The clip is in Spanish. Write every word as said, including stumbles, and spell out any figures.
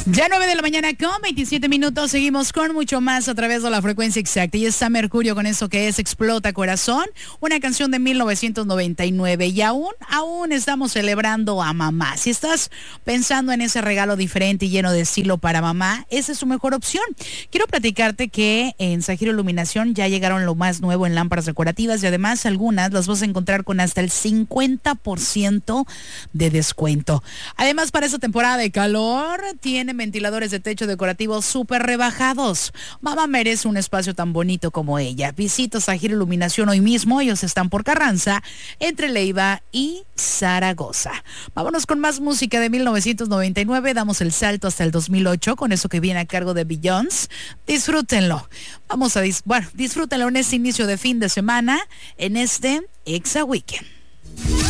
Ya nueve de la mañana con veintisiete minutos, seguimos con mucho más a través de la frecuencia exacta. Y está Mercurio con eso que es Explota Corazón, una canción de mil novecientos noventa y nueve. Y aún, aún estamos celebrando a mamá. Si estás pensando en ese regalo diferente y lleno de estilo para mamá, esa es su mejor opción. Quiero platicarte que en Sajiro Iluminación ya llegaron lo más nuevo en lámparas decorativas y además algunas las vas a encontrar con hasta el cincuenta por ciento de descuento. Además, para esta temporada de calor, tienen ventiladores de techo decorativos súper rebajados. Mamá merece un espacio tan bonito como ella. Visita Sajiro Iluminación hoy mismo. Ellos están por Carranza, entre Leiva y Zaragoza. Vámonos con más música de mil novecientos noventa y nueve. Damos el salto hasta el dos mil ocho con eso que viene a cargo de Beyoncé. Disfrútenlo. Vamos a, dis- bueno, disfrútenlo en este inicio de fin de semana, en este Exa Weekend.